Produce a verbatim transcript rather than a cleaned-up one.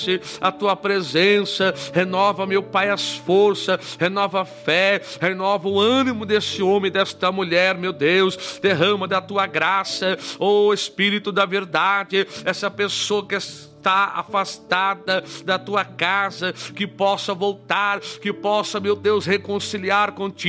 a tua presença, renova, meu Pai, as forças, renova a fé, renova o ânimo desse homem, desta mulher, meu Deus, derrama da tua graça, ó Espírito da verdade, essa pessoa que está afastada da tua casa, que possa voltar, que possa, meu Deus, reconciliar contigo.